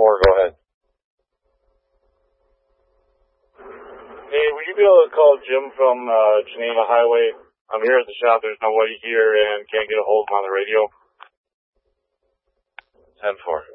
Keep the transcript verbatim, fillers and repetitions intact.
four, go ahead. Hey, would you be able to call Jim from uh, Geneva Highway? I'm here at the shop. There's nobody here and can't get a hold of him on the radio. ten four.